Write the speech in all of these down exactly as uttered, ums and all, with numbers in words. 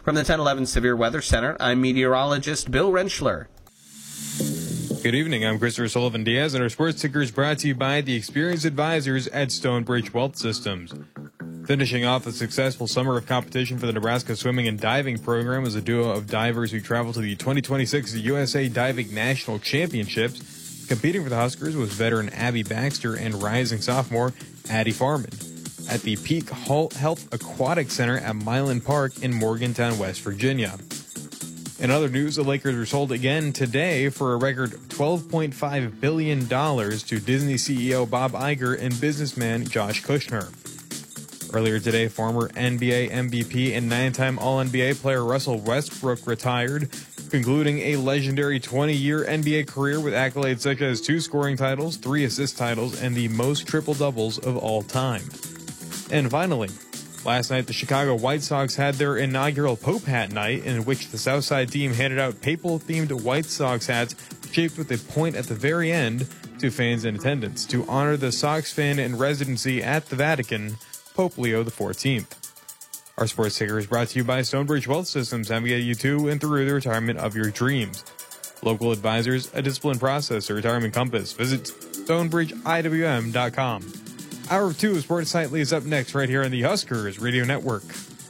From the ten eleven Severe Weather Center, I'm meteorologist Bill Rentschler. Good evening. I'm Christopher Sullivan Diaz, and our sports ticker is brought to you by the experienced advisors at Stonebridge Wealth Systems. Finishing off a successful summer of competition for the Nebraska Swimming and Diving program was a duo of divers who traveled to the twenty twenty-six U S A Diving National Championships. Competing for the Huskers was veteran Abby Baxter and rising sophomore Addie Farman at the Peak Health Aquatic Center at Milan Park in Morgantown, West Virginia. In other news, the Lakers were sold again today for a record twelve point five billion dollars to Disney C E O Bob Iger and businessman Josh Kushner. Earlier today, former N B A M V P and nine-time All N B A player Russell Westbrook retired, concluding a legendary twenty-year N B A career with accolades such as two scoring titles, three assist titles, and the most triple-doubles of all time. And finally, last night the Chicago White Sox had their inaugural Pope Hat Night, in which the Southside team handed out papal-themed White Sox hats shaped with a point at the very end to fans in attendance to honor the Sox fan in residency at the Vatican, Pope Leo the fourteenth. Our sports ticker is brought to you by Stonebridge Wealth Systems, having get you to and through the retirement of your dreams. Local advisors, a disciplined process, a retirement compass. Visit stonebridge I W M dot com. Hour two of Sports Nightly is up next right here on the Huskers Radio Network.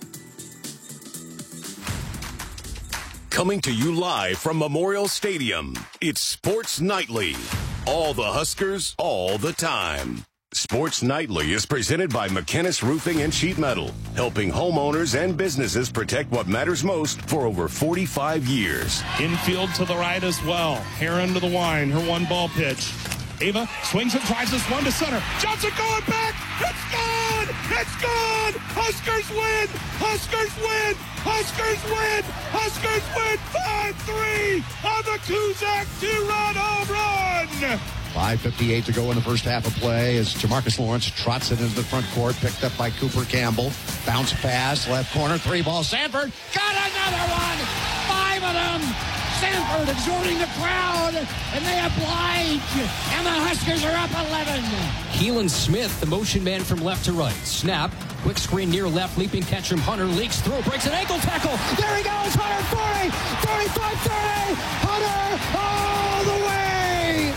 Coming to you live from Memorial Stadium, it's Sports Nightly. All the Huskers, all the time. Sports Nightly is presented by McKinnis Roofing and Sheet Metal, helping homeowners and businesses protect what matters most for over forty-five years. Infield to the right as well. Heron to the wine, her one ball pitch. Ava swings and tries this one to center. Johnson going back. It's gone. It's gone. Huskers win. Huskers win. Huskers win. Huskers win five three on the Kuzak two-run home run. five fifty-eight to go in the first half of play as Jamarcus Lawrence trots it into the front court, picked up by Cooper Campbell. Bounce pass, left corner, three ball. Sanford got another one. Five of them. Sanford exhorting the crowd, and they oblige. And the Huskers are up eleven. Keelan Smith, the motion man from left to right. Snap, quick screen near left, leaping catch from Hunter, leaks through, breaks an ankle tackle. There he goes, Hunter, forty, thirty-five, thirty. Hunter all the way.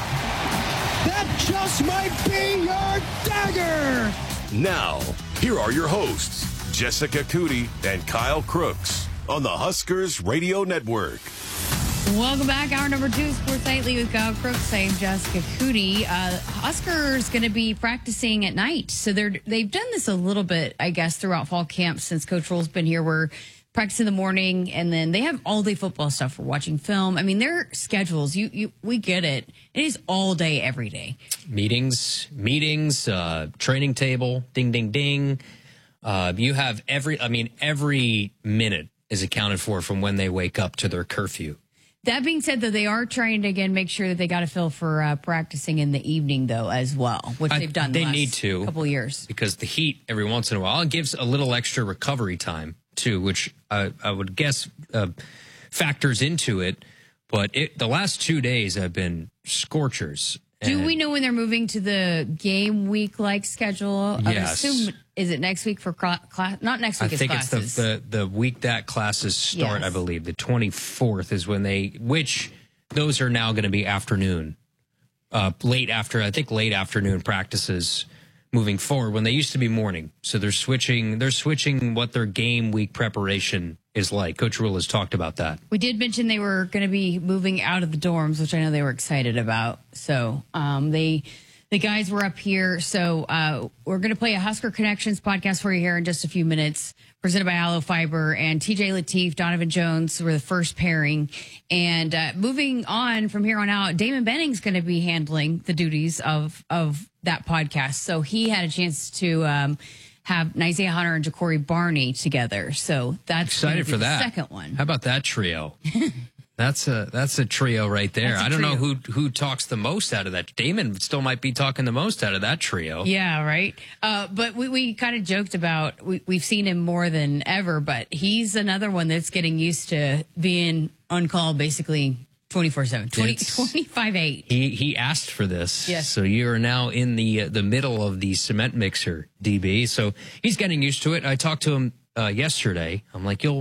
That just might be your dagger. Now, here are your hosts, Jessica Cootie and Kyle Crooks on the Huskers Radio Network. Welcome back. Hour number two, Sports Nightly with Kyle Crooks. I'm Jessica Cootie. Uh, Huskers going to be practicing at night. So they're, they've done this a little bit, I guess, throughout fall camp since Coach Roll's been here. We're practicing in the morning, and then they have all-day football stuff for watching film. I mean, their schedules, you, you we get it. It is all day, every day. Meetings, meetings, uh, training table, ding, ding, ding. Uh, you have every, I mean, every minute is accounted for from when they wake up to their curfew. That being said, though, they are trying to, again, make sure that they got a feel for uh, practicing in the evening, though, as well, which I, they've done they the last need to, couple of years. Because the heat, every once in a while, gives a little extra recovery time, too, which I, I would guess uh, factors into it. But it, the last two days have been scorchers. Do we know when they're moving to the game week-like schedule? I Yes. assume, is it next week for class? Not next week, I think it's it's the, the the week that classes start. Yes. I believe the twenty-fourth is when they, which those are now going to be afternoon, uh, late after. I think late afternoon practices moving forward when they used to be morning. So they're switching. They're switching what their game week preparation is like. Coach Rule has talked about that. We did mention they were going to be moving out of the dorms, which I know they were excited about. So um, they, the guys were up here. So uh, we're going to play a Husker Connections podcast for you here in just a few minutes, presented by Aloe Fiber. And T J Lateef, Donovan Jones were the first pairing. And uh, moving on from here on out, Damon Benning's going to be handling the duties of of that podcast. So he had a chance to um, have Isaiah Hunter and Ja'Cory Barney together. So that's Excited for the that. second one. How about that trio? That's a that's a trio right there. That's a I don't know trio. who who talks the most out of that. Damon still might be talking the most out of that trio. Yeah, right. Uh, but we, we kind of joked about we, we've seen him more than ever, but he's another one that's getting used to being on call basically twenty-four seven, twenty-five eight. He he asked for this. Yes. So you are now in the uh, the middle of the cement mixer, D B. So he's getting used to it. I talked to him uh, yesterday. I'm like, you'll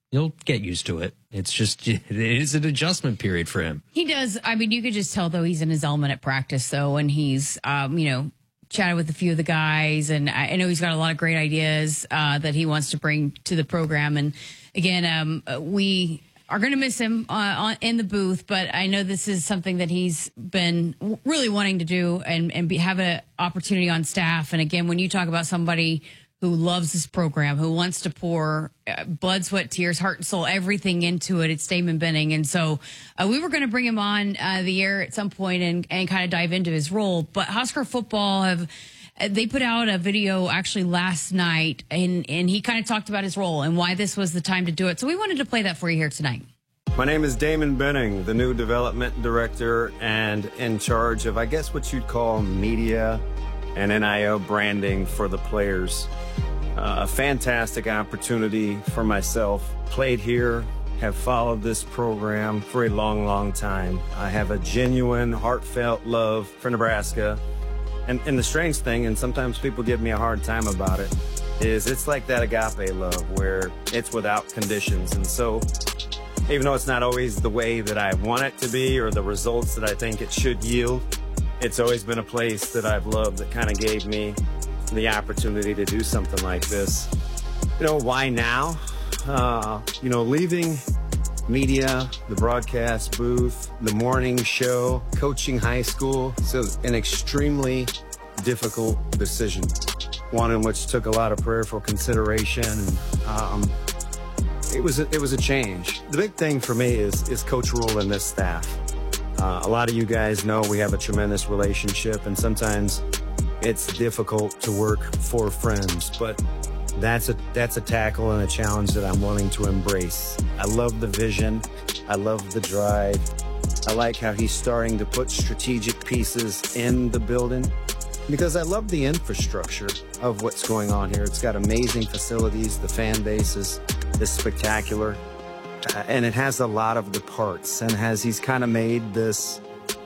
He'll get used to it. It's just, it is an adjustment period for him. He does. I mean, you could just tell, though, he's in his element at practice, though, and he's, um, you know, chatted with a few of the guys, and I know he's got a lot of great ideas uh, that he wants to bring to the program. And again, um, we are going to miss him uh, on, in the booth, but I know this is something that he's been really wanting to do and, and be, have an opportunity on staff. And again, when you talk about somebody who loves this program, who wants to pour uh, blood, sweat, tears, heart and soul, everything into it. It's Damon Benning. And so uh, we were going to bring him on uh, the air at some point and, and kind of dive into his role. But Husker football have, they put out a video actually last night, and, and he kind of talked about his role and why this was the time to do it. So we wanted to play that for you here tonight. My name is Damon Benning, the new development director and in charge of, I guess, what you'd call media and N I L branding for the players. Uh, a fantastic opportunity for myself. Played here, have followed this program for a long, long time. I have a genuine, heartfelt love for Nebraska. And, and the strange thing, and sometimes people give me a hard time about it, is it's like that agape love where it's without conditions. And so even though it's not always the way that I want it to be or the results that I think it should yield, it's always been a place that I've loved that kind of gave me the opportunity to do something like this. You know, why now? Uh, you know, leaving media, the broadcast booth, the morning show, coaching high school, so an extremely difficult decision, one in which took a lot of prayerful consideration. And, um, it was a, it was a change. The big thing for me is is Coach Rule and this staff. Uh, a lot of you guys know we have a tremendous relationship, and sometimes it's difficult to work for friends, but that's a that's a tackle and a challenge that I'm willing to embrace. I love the vision. I love the drive. I like how he's starting to put strategic pieces in the building because I love the infrastructure of what's going on here. It's got amazing facilities. The fan base is, is spectacular. Uh, and it has a lot of the parts, and has he's kind of made this,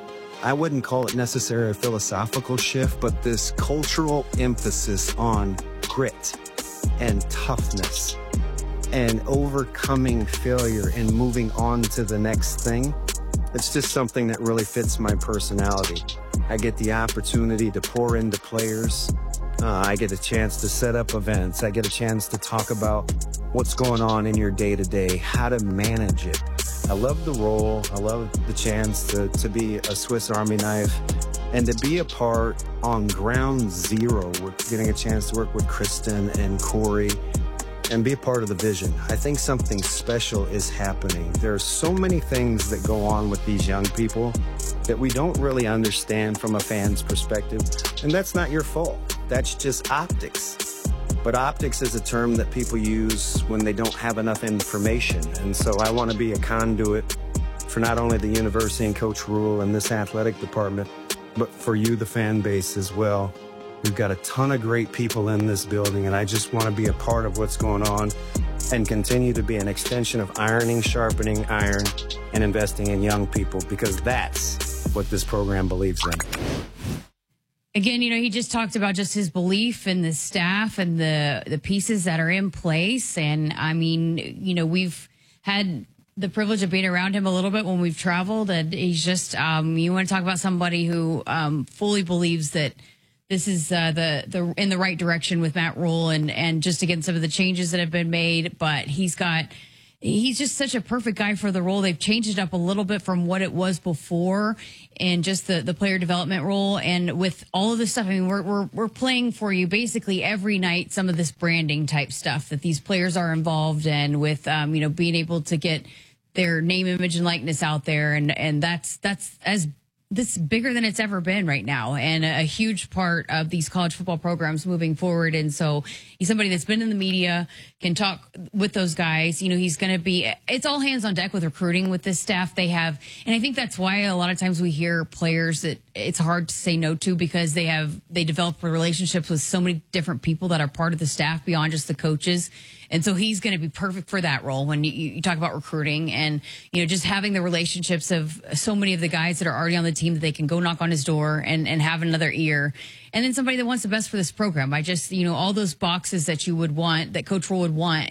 I wouldn't call it necessarily a philosophical shift, but this cultural emphasis on grit and toughness and overcoming failure and moving on to the next thing. It's just something that really fits my personality. I get the opportunity to pour into players. Uh, I get a chance to set up events. I get a chance to talk about what's going on in your day-to-day, how to manage it. I love the role. I love the chance to, to be a Swiss Army knife and to be a part on ground zero. We're getting a chance to work with Kristen and Corey and be a part of the vision. I think something special is happening. There are so many things that go on with these young people that we don't really understand from a fan's perspective, and that's not your fault. That's just optics. But optics is a term that people use when they don't have enough information. And so I want to be a conduit for not only the university and Coach Rule and this athletic department, but for you, the fan base, as well. We've got a ton of great people in this building, and I just want to be a part of what's going on and continue to be an extension of ironing, sharpening iron, and investing in young people, because that's what this program believes in. Again, you know, he just talked about just his belief in the staff and the the pieces that are in place. And I mean, you know, we've had the privilege of being around him a little bit when we've traveled, and he's just, um, you want to talk about somebody who um, fully believes that this is uh, the the in the right direction with Matt Rule, and and just again some of the changes that have been made. But he's got. He's just such a perfect guy for the role. They've changed it up a little bit from what it was before, and just the, the player development role. And with all of this stuff, I mean, we're, we're, we're playing for you basically every night, some of this branding type stuff that these players are involved in with, um, you know, being able to get their name, image, and likeness out there. And, and that's, that's as this is bigger than it's ever been right now, and a, a huge part of these college football programs moving forward. And so he's somebody that's been in the media, can talk with those guys. You know, he's going to be, it's all hands on deck with recruiting with this staff they have. And I think that's why a lot of times we hear players that it's hard to say no to, because they have, they develop relationships with so many different people that are part of the staff beyond just the coaches. And so he's going to be perfect for that role when you, you talk about recruiting and, you know, just having the relationships of so many of the guys that are already on the team that they can go knock on his door and, and have another ear. And then somebody that wants the best for this program. I just, you know, all those boxes that you would want, that Coach Rule would want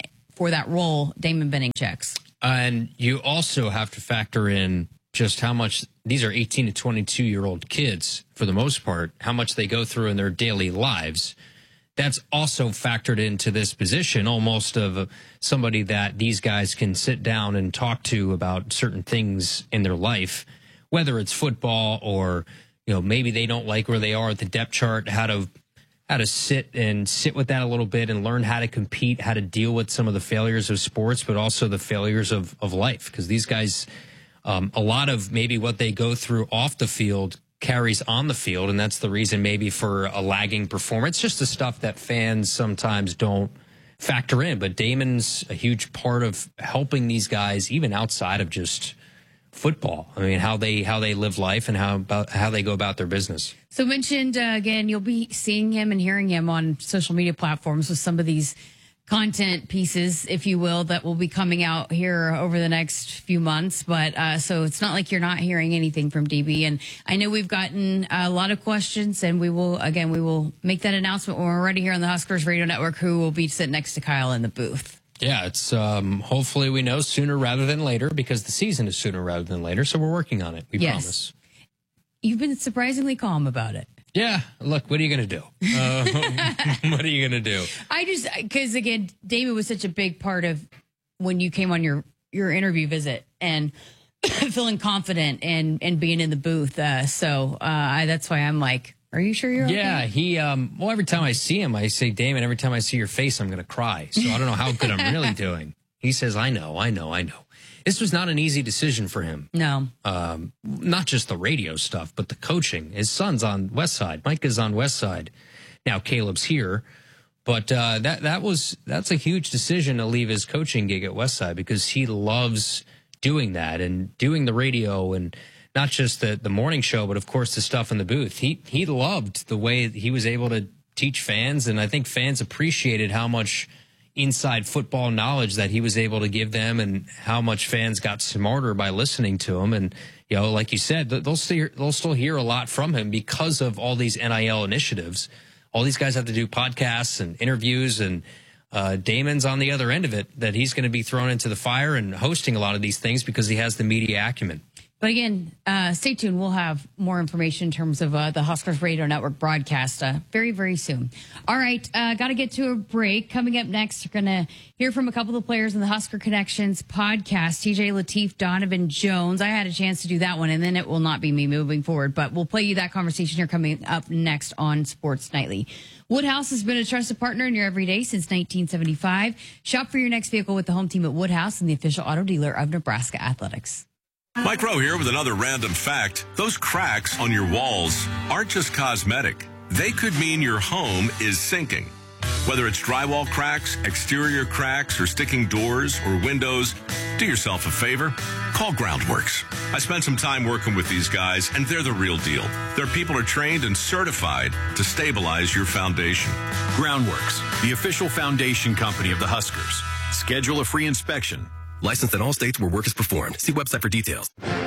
for that role, Damon Benning checks. And you also have to factor in just how much these are eighteen to twenty-two year old kids, for the most part, how much they go through in their daily lives. That's also factored into this position, almost of somebody that these guys can sit down and talk to about certain things in their life, whether it's football or, you know, maybe they don't like where they are at the depth chart, how to how to sit and sit with that a little bit and learn how to compete, how to deal with some of the failures of sports, but also the failures of, of life. Because these guys, um, a lot of maybe what they go through off the field carries on the field, and that's the reason maybe for a lagging performance, just the stuff that fans sometimes don't factor in. But Damon's a huge part of helping these guys, even outside of just football. I mean, how they how they live life and how about how they go about their business. So mentioned, uh, again, you'll be seeing him and hearing him on social media platforms with some of these content pieces, if you will, that will be coming out here over the next few months. But uh, so it's not like you're not hearing anything from D B. And I know we've gotten a lot of questions, and we will, again, we will make that announcement when we're ready here on the Huskers Radio Network, who will be sitting next to Kyle in the booth. Yeah, it's um, hopefully we know sooner rather than later, because the season is sooner rather than later. So we're working on it. We yes. promise. You've been surprisingly calm about it. Yeah. Look, what are you going to do? Uh, what are you going to do? I just, because again, David was such a big part of when you came on your, your interview visit and feeling confident and, and being in the booth. Uh, so uh, I, that's why I'm like, are you sure you're okay? Yeah, he, um, well, every time I see him, I say, Damon, every time I see your face, I'm going to cry. So I don't know how good I'm really doing. He says, I know, I know, I know. This was not an easy decision for him. No. Um, not just the radio stuff, but the coaching. His son's on West Side. Mike is on West Side. Now Caleb's here. But uh, that that was that's a huge decision to leave his coaching gig at West Side, because he loves doing that and doing the radio, and not just the, the morning show, but of course the stuff in the booth. He he loved the way he was able to teach fans, and I think fans appreciated how much inside football knowledge that he was able to give them, and how much fans got smarter by listening to him. And, you know, like you said, they'll still, they'll still hear a lot from him because of all these N I L initiatives. All these guys have to do podcasts and interviews, and uh, Damon's on the other end of it, that he's going to be thrown into the fire and hosting a lot of these things because he has the media acumen. But again, uh, stay tuned. We'll have more information in terms of uh, the Huskers Radio Network broadcast uh, very, very soon. All right, uh, got to get to a break. Coming up next, we're going to hear from a couple of the players in the Husker Connections podcast, T J Lateef, Donovan Jones. I had a chance to do that one, and then it will not be me moving forward. But we'll play you that conversation here coming up next on Sports Nightly. Woodhouse has been a trusted partner in your everyday since nineteen seventy-five. Shop for your next vehicle with the home team at Woodhouse and the official auto dealer of Nebraska Athletics. Mike Rowe here with another random fact. Those cracks on your walls aren't just cosmetic. They could mean your home is sinking. Whether it's drywall cracks, exterior cracks, or sticking doors or windows, do yourself a favor. Call Groundworks. I spent some time working with these guys, and they're the real deal. Their people are trained and certified to stabilize your foundation. Groundworks, the official foundation company of the Huskers. Schedule a free inspection. Licensed in all states where work is performed. See website for details.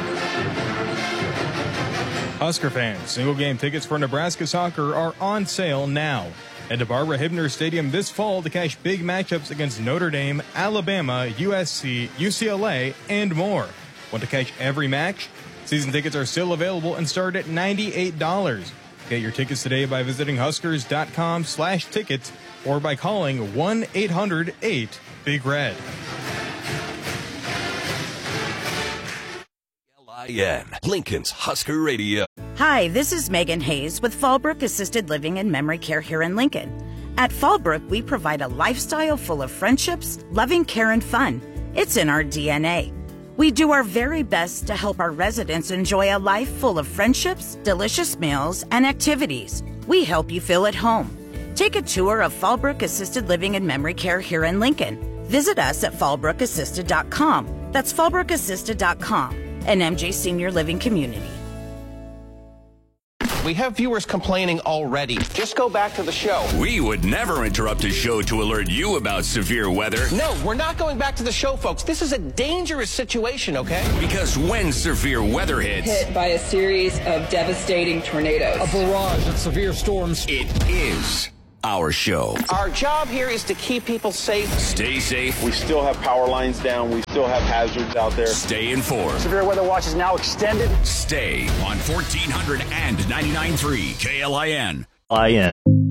Husker fans, single-game tickets for Nebraska soccer are on sale now. Head to Barbara Hibner Stadium this fall to catch big matchups against Notre Dame, Alabama, U S C, U C L A, and more. Want to catch every match? Season tickets are still available and start at ninety-eight dollars. Get your tickets today by visiting huskers.com slash tickets or by calling one eight hundred eight big red. Lincoln's Husker Radio. Hi, this is Megan Hayes with Fallbrook Assisted Living and Memory Care here in Lincoln. At Fallbrook, we provide a lifestyle full of friendships, loving care, and fun. It's in our D N A. We do our very best to help our residents enjoy a life full of friendships, delicious meals, and activities. We help you feel at home. Take a tour of Fallbrook Assisted Living and Memory Care here in Lincoln. Visit us at fallbrook assisted dot com. That's fallbrook assisted dot com. An M J Senior Living community. We have viewers complaining already. Just go back to the show. We would never interrupt a show to alert you about severe weather. No, we're not going back to the show, folks. This is a dangerous situation, okay? Because when severe weather hits... Hit by a series of devastating tornadoes. A barrage of severe storms. It is our show. Our job here is to keep people safe. Stay safe. We still have power lines down. We still have hazards out there. Stay informed. Severe weather watch is now extended. Stay on fourteen hundred and ninety-nine point three K L I N. I N.